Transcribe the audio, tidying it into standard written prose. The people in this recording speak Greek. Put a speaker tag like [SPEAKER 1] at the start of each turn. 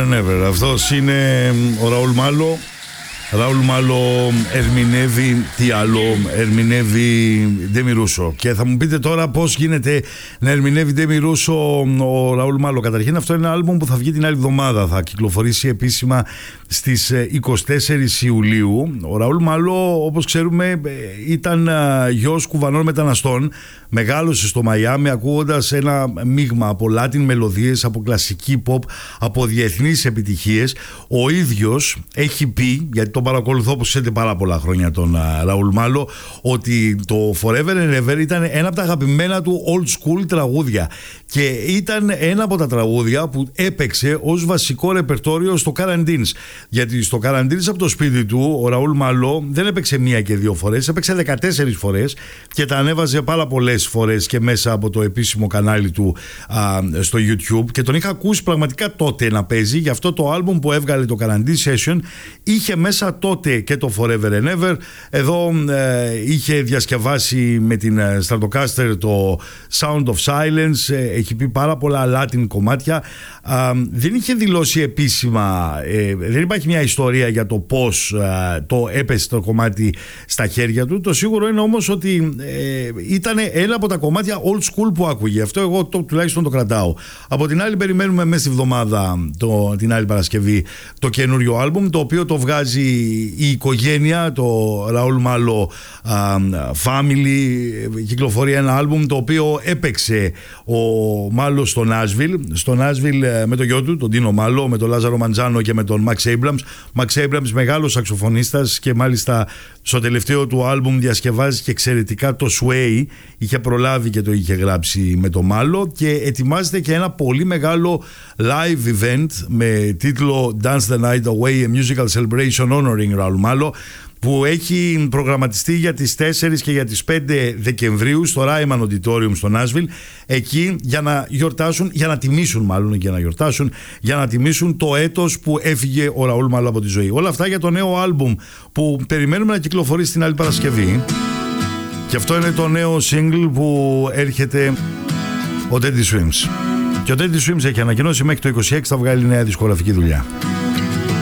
[SPEAKER 1] and Ever. Αυτός είναι ο Ραούλ Μάλο. Ραούλ Μάλο ερμηνεύει τι άλλο? Ερμηνεύει Ντέμι Ρούσο. Και θα μου πείτε τώρα πώς γίνεται να ερμηνεύει Ντέμι Ρούσο ο Ραούλ Μάλο. Καταρχήν, αυτό είναι ένα άλμπουμ που θα βγει την άλλη εβδομάδα. Θα κυκλοφορήσει επίσημα στις 24 Ιουλίου. Ο Ραούλ Μάλο, όπως ξέρουμε, ήταν γιος Κουβανών μεταναστών. Μεγάλωσε στο Μαϊάμι ακούγοντας ένα μείγμα από Latin μελωδίες, από κλασική pop, από διεθνείς επιτυχίες. Ο ίδιος έχει πει, γιατί τον παρακολουθώ όπως ξέρετε πάρα πολλά χρόνια τον Ραούλ Μάλο, ότι το Forever and Ever ήταν ένα από τα αγαπημένα του old school τραγούδια και ήταν ένα από τα τραγούδια που έπαιξε ως βασικό ρεπερτόριο στο Καραντίνς. Γιατί στο Καραντίνς από το σπίτι του ο Ραούλ Μάλο δεν έπαιξε μία και δύο φορές, έπαιξε 14 φορές και τα ανέβαζε πάρα πολλές φορές και μέσα από το επίσημο κανάλι του στο YouTube, και τον είχα ακούσει πραγματικά τότε να παίζει. Γι' αυτό το άλμπουμ που έβγαλε το Καραντίν Session είχε μέσα τότε και το Forever and Ever. Εδώ είχε διασκευάσει με την Stratocaster το Sound of Silence, έχει πει πάρα πολλά Latin κομμάτια. Δεν είχε δηλώσει επίσημα, δεν υπάρχει μια ιστορία για το πώς το έπεσε το κομμάτι στα χέρια του. Το σίγουρο είναι όμως ότι ήταν ένα από τα κομμάτια old school που άκουγε. Αυτό εγώ τουλάχιστον το κρατάω. Από την άλλη, περιμένουμε μέσα στη βδομάδα την άλλη Παρασκευή το καινούριο άλμπουμ, το οποίο το βγάζει η οικογένεια, το Ραούλ Μάλο Family. Κυκλοφορεί ένα άλμπουμ το οποίο έπαιξε ο Μάλο στο Νάσβιλ με το γιο του, τον Τίνο Μάλο, με τον Λάζαρο Μαντζάνο και με τον Μαξ Έιμπραμς, μεγάλος σαξοφωνίστας, και μάλιστα στο τελευταίο του άλμπουμ διασκευάζει και εξαιρετικά το Sway. Είχε προλάβει και το είχε γράψει με το Μάλο, και ετοιμάζεται και ένα πολύ μεγάλο live event με τίτλο Dance the Night Away, a musical celebration honoring Raul Malo, που έχει προγραμματιστεί για τις 4 και για τις 5 Δεκεμβρίου στο Ryman Auditorium στο Νάσβιλ, εκεί για να γιορτάσουν, για να τιμήσουν το έτος που έφυγε ο Ραούλ Μάλο από τη ζωή. Όλα αυτά για το νέο άλμπουμ που περιμένουμε να κυκλοφορήσει την άλλη Παρασκευή. Και αυτό είναι το νέο single που έρχεται, ο Teddy Swims. Και ο Teddy Swims έχει ανακοινώσει μέχρι το 26 θα βγάλει νέα δισκογραφική δουλειά.